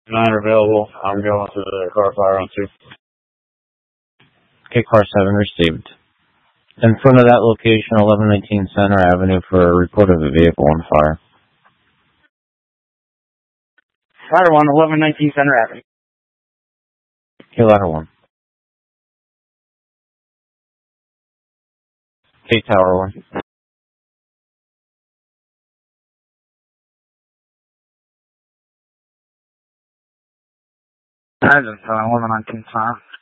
Not available. I'm going to the car fire on 2. Okay, car 7 received. In front of that location, 1119 Center Avenue for a report of a vehicle on fire. Ladder 1, 1119 Center Avenue. Okay, ladder 1. Okay, tower 1. Agent 1119 Center.